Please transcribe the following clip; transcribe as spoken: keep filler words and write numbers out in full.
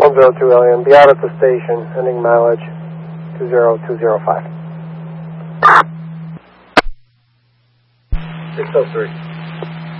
one zero two Alien, be out at the station, ending mileage two zero two zero five. six oh three.